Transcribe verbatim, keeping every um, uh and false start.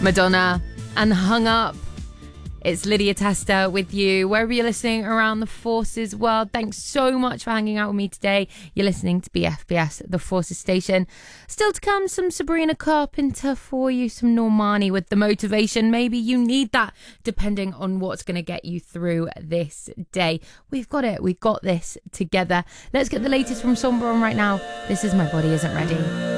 Madonna and Hung Up. It's Lydia Testa with you, wherever you're listening around the Forces world. Thanks so much for hanging out with me today. You're listening to B F B S, the Forces station. Still to come, some Sabrina Carpenter for you, some Normani with The Motivation. Maybe you need that, depending on what's going to get you through this day. We've got it. We've got this together. Let's get the latest from Sombra on right now. This is My Body Isn't Ready.